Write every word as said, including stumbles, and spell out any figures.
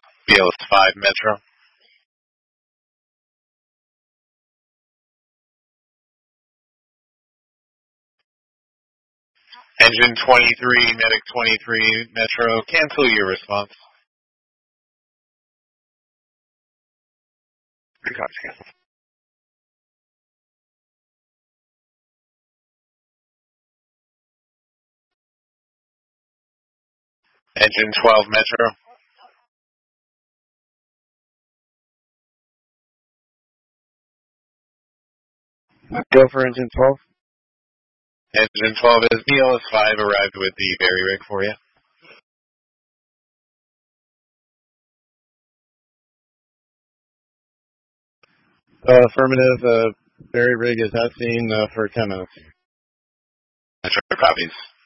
B L S five Metro. Engine twenty-three, Medic twenty-three, Metro, cancel your response. Gotcha. Engine twelve, Metro. Go for engine twelve. Engine twelve is B L S five arrived with the Berry rig for you. Uh, affirmative, uh, Berry rig is at scene uh, for ten minutes. Metro copies.